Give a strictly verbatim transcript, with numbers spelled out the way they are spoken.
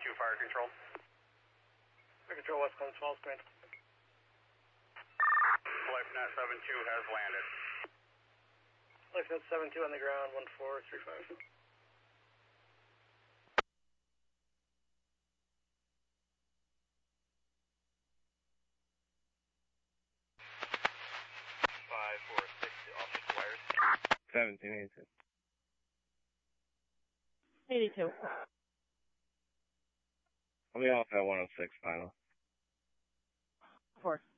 two, fire control. Fire control, West Clinton Falls, Grand. LifeNet seven two has landed. LifeNet seven two on the ground, one four three five. five four six, off the wires. seventeen eighty-two. eighty-two. I'll be off at one oh six final. Four.